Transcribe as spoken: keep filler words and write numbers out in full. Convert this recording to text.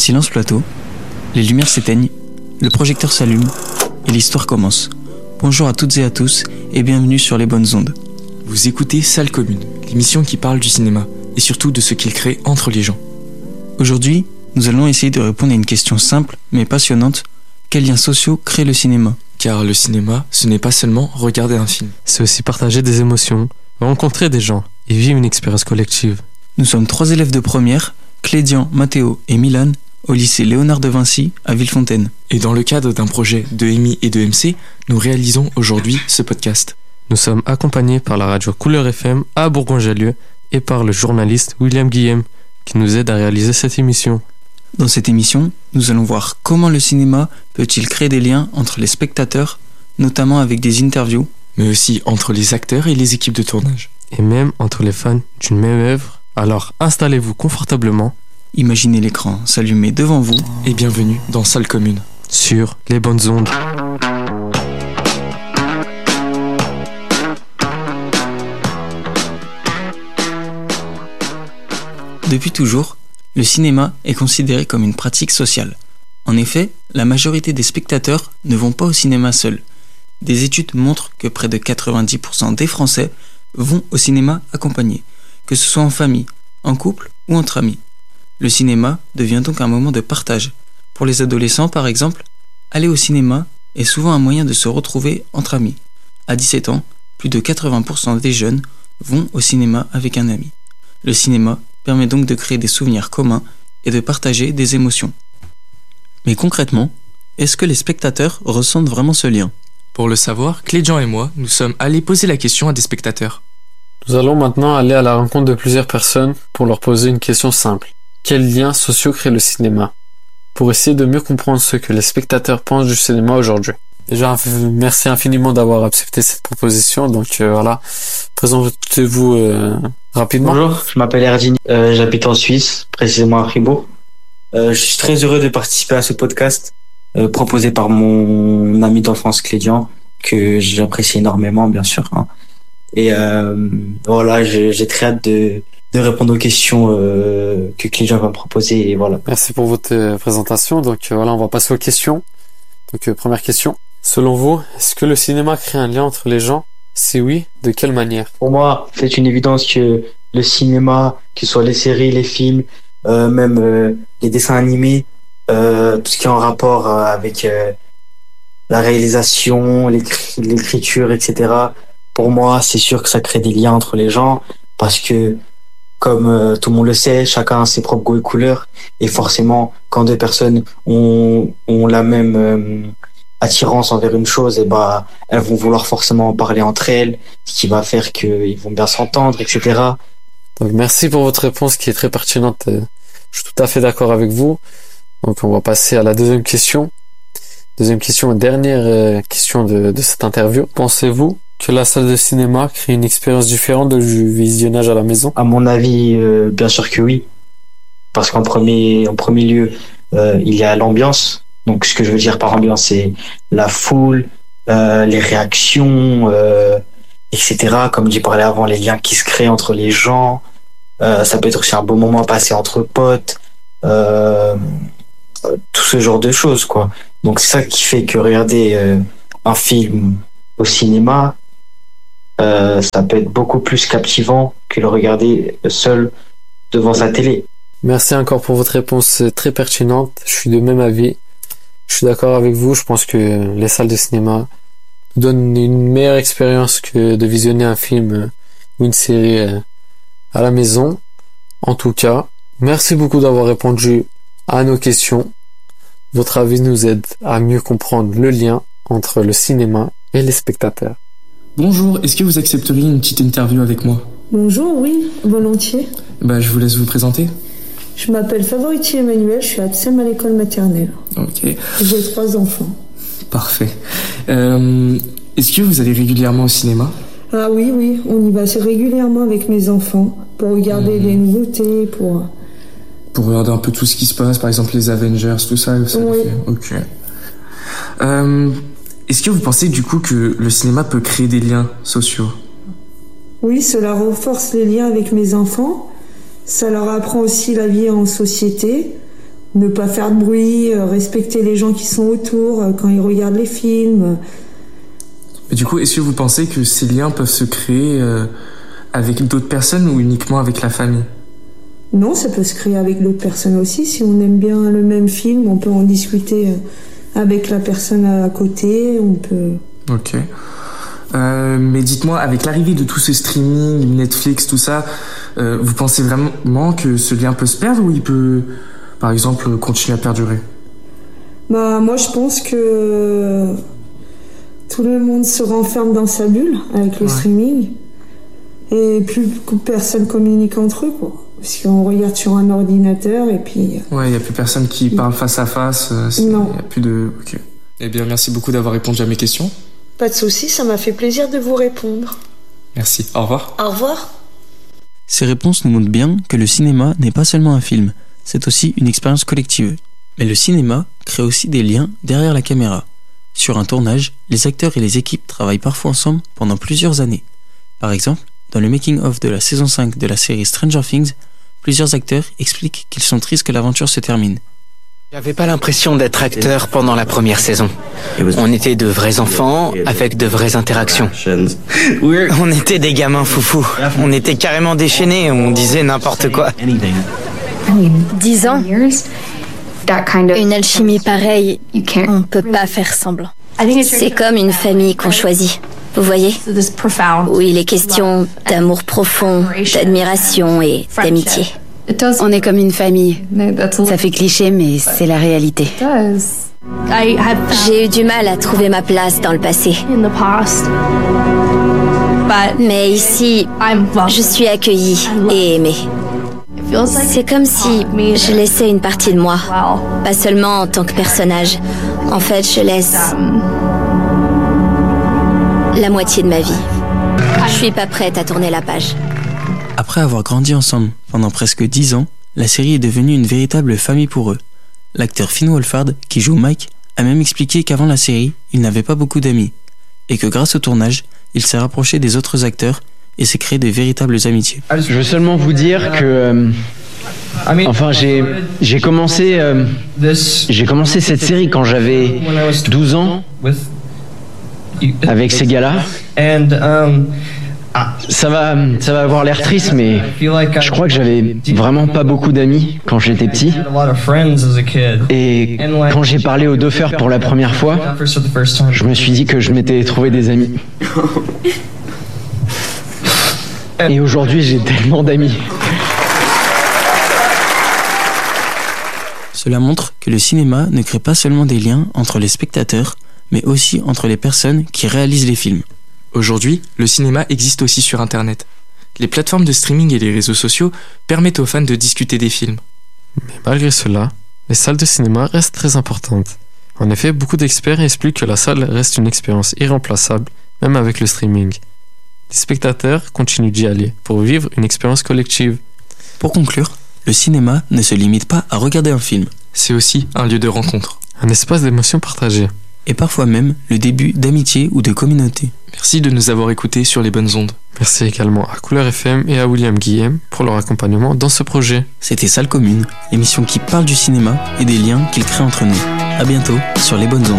Silence plateau, les lumières s'éteignent, le projecteur s'allume et l'histoire commence. Bonjour à toutes et à tous et bienvenue sur les bonnes ondes. Vous écoutez Salle Commune, l'émission qui parle du cinéma et surtout de ce qu'il crée entre les gens. Aujourd'hui, nous allons essayer de répondre à une question simple mais passionnante. Quels liens sociaux crée le cinéma ? Car le cinéma, ce n'est pas seulement regarder un film. C'est aussi partager des émotions, rencontrer des gens et vivre une expérience collective. Nous sommes trois élèves de première, Clédian, Mathéo et Milan, au lycée Léonard de Vinci à Villefontaine. Et dans le cadre d'un projet de M I et de M C, nous réalisons aujourd'hui ce podcast. Nous sommes accompagnés par la radio Couleur F M à Bourgoin-Jallieu et par le journaliste William Guillem qui nous aide à réaliser cette émission. Dans cette émission, nous allons voir comment le cinéma peut-il créer des liens entre les spectateurs, notamment avec des interviews, mais aussi entre les acteurs et les équipes de tournage. Et même entre les fans d'une même œuvre. Alors installez-vous confortablement, imaginez l'écran s'allumer devant vous et bienvenue dans Salle Commune sur les bonnes ondes. Depuis toujours, le cinéma est considéré comme une pratique sociale. En effet, la majorité des spectateurs ne vont pas au cinéma seuls. Des études montrent que près de quatre-vingt-dix pour cent des Français vont au cinéma accompagnés, que ce soit en famille, en couple ou entre amis. Le cinéma devient donc un moment de partage. Pour les adolescents, par exemple, aller au cinéma est souvent un moyen de se retrouver entre amis. À dix-sept ans, plus de quatre-vingts pour cent des jeunes vont au cinéma avec un ami. Le cinéma permet donc de créer des souvenirs communs et de partager des émotions. Mais concrètement, est-ce que les spectateurs ressentent vraiment ce lien ? Pour le savoir, Clédian et moi, nous sommes allés poser la question à des spectateurs. Nous allons maintenant aller à la rencontre de plusieurs personnes pour leur poser une question simple. Quels liens sociaux crée le cinéma ? Pour essayer de mieux comprendre ce que les spectateurs pensent du cinéma aujourd'hui. Déjà, merci infiniment d'avoir accepté cette proposition. Donc euh, voilà, présentez-vous euh, rapidement. Bonjour, je m'appelle Erdine, euh, j'habite en Suisse, précisément à Fribourg. Euh, je suis très heureux de participer à ce podcast euh, proposé par mon ami d'enfance Clédian, que j'apprécie énormément, bien sûr. Hein. Et euh, voilà, j'ai, j'ai très hâte de, de répondre aux questions euh, que Clédian va me proposer. Et voilà. Merci pour votre euh, présentation. Donc euh, voilà, on va passer aux questions. Donc euh, première question. Selon vous, est-ce que le cinéma crée un lien entre les gens ? Si oui, de quelle manière ? Pour moi, c'est une évidence que le cinéma, que ce soit les séries, les films, euh, même euh, les dessins animés, euh, tout ce qui est en rapport euh, avec euh, la réalisation, l'écri- l'écriture, et cetera. Pour moi, c'est sûr que ça crée des liens entre les gens parce que, comme euh, tout le monde le sait, chacun a ses propres goûts et couleurs. Et forcément, quand deux personnes ont, ont la même euh, attirance envers une chose, et bah, elles vont vouloir forcément en parler entre elles, ce qui va faire qu'ils vont bien s'entendre, et cetera. Donc, merci pour votre réponse qui est très pertinente. Je suis tout à fait d'accord avec vous. Donc, on va passer à la deuxième question. Deuxième question, dernière euh, question de, de cette interview. Pensez-vous que la salle de cinéma crée une expérience différente du visionnage à la maison ? À mon avis, euh, bien sûr que oui. Parce qu'en premier, en premier lieu, euh, il y a l'ambiance. Donc, ce que je veux dire par ambiance, c'est la foule, euh, les réactions, euh, et cetera. Comme j'ai parlé avant, les liens qui se créent entre les gens. Euh, ça peut être aussi un beau moment passé entre potes. Euh, tout ce genre de choses, quoi. Donc, c'est ça qui fait que regarder euh, un film au cinéma, euh, ça peut être beaucoup plus captivant que le regarder seul devant sa télé. Merci encore pour votre réponse très pertinente. Je suis de même avis. Je suis d'accord avec vous. Je pense que les salles de cinéma donnent une meilleure expérience que de visionner un film ou une série à la maison. En tout cas, merci beaucoup d'avoir répondu à nos questions. Votre avis nous aide à mieux comprendre le lien entre le cinéma et les spectateurs. Bonjour, est-ce que vous accepteriez une petite interview avec moi ? Bonjour, oui, volontiers. Bah, je vous laisse vous présenter. Je m'appelle Favoriti Emmanuel, je suis absème à l'école maternelle. Ok. J'ai trois enfants. Parfait. Euh, est-ce que vous allez régulièrement au cinéma ? Ah oui, oui, on y va assez régulièrement avec mes enfants pour regarder mmh. les nouveautés, pour... Pour regarder un peu tout ce qui se passe, par exemple les Avengers, tout ça, ça oui. fait... Ok. Euh, est-ce que vous pensez du coup que le cinéma peut créer des liens sociaux ? Oui, cela renforce les liens avec mes enfants. Ça leur apprend aussi la vie en société. ne pas faire de bruit, euh, respecter les gens qui sont autour euh, quand ils regardent les films. Et du coup, est-ce que vous pensez que ces liens peuvent se créer euh, avec d'autres personnes ou uniquement avec la famille ? Non, ça peut se créer avec d'autres personnes aussi. Si on aime bien le même film, on peut en discuter avec la personne à côté. On peut. Ok. Euh, mais dites-moi, avec l'arrivée de tous ces streaming, Netflix, tout ça, euh, vous pensez vraiment que ce lien peut se perdre ou il peut, par exemple, continuer à perdurer ? Bah, moi, je pense que tout le monde se renferme dans sa bulle avec le ouais. streaming et plus personne communique entre eux, quoi. Parce qu'on regarde sur un ordinateur et puis... Ouais, il n'y a plus personne qui parle face à face. Il n'y a plus de... Ok. Eh bien, merci beaucoup d'avoir répondu à mes questions. Pas de souci, ça m'a fait plaisir de vous répondre. Merci, au revoir. Au revoir. Ces réponses nous montrent bien que le cinéma n'est pas seulement un film, c'est aussi une expérience collective. Mais le cinéma crée aussi des liens derrière la caméra. Sur un tournage, les acteurs et les équipes travaillent parfois ensemble pendant plusieurs années. Par exemple, dans le making-of de la saison cinq de la série Stranger Things, plusieurs acteurs expliquent qu'ils sont tristes que l'aventure se termine. J'avais pas l'impression d'être acteur pendant la première saison. On était de vrais enfants avec de vraies interactions. On était des gamins foufous. On était carrément déchaînés, on disait n'importe quoi. Dix ans, une alchimie pareille, on peut pas faire semblant. C'est comme une famille qu'on choisit. Vous voyez, où il est question d'amour profond, d'admiration et d'amitié. On est comme une famille. Ça fait cliché, mais c'est la réalité. J'ai eu du mal à trouver ma place dans le passé. Mais ici, je suis accueillie et aimée. C'est comme si je laissais une partie de moi, pas seulement en tant que personnage. En fait, je laisse la moitié de ma vie. Je suis pas prête à tourner la page. Après avoir grandi ensemble pendant presque dix ans, la série est devenue une véritable famille pour eux. L'acteur Finn Wolfhard, qui joue Mike, a même expliqué qu'avant la série, il n'avait pas beaucoup d'amis, et que grâce au tournage, il s'est rapproché des autres acteurs et s'est créé de véritables amitiés. Je veux seulement vous dire que... Euh, enfin, j'ai, j'ai, commencé, euh, j'ai commencé cette série quand j'avais douze ans, avec ces gars-là. Ça va, ça va avoir l'air triste, mais je crois que j'avais vraiment pas beaucoup d'amis quand j'étais petit. Et quand j'ai parlé aux Duffers pour la première fois, je me suis dit que je m'étais trouvé des amis. Et aujourd'hui, j'ai tellement d'amis. Cela montre que le cinéma ne crée pas seulement des liens entre les spectateurs, mais aussi entre les personnes qui réalisent les films. Aujourd'hui, le cinéma existe aussi sur Internet. Les plateformes de streaming et les réseaux sociaux permettent aux fans de discuter des films. Mais malgré cela, les salles de cinéma restent très importantes. En effet, beaucoup d'experts expliquent que la salle reste une expérience irremplaçable, même avec le streaming. Les spectateurs continuent d'y aller pour vivre une expérience collective. Pour conclure, le cinéma ne se limite pas à regarder un film. C'est aussi un lieu de rencontre. Un espace d'émotion partagée. Et parfois même le début d'amitié ou de communauté. Merci de nous avoir écoutés sur les bonnes ondes. Merci également à Couleur F M et à William Guillem pour leur accompagnement dans ce projet. C'était Salle Commune, l'émission qui parle du cinéma et des liens qu'il crée entre nous. À bientôt sur les bonnes ondes.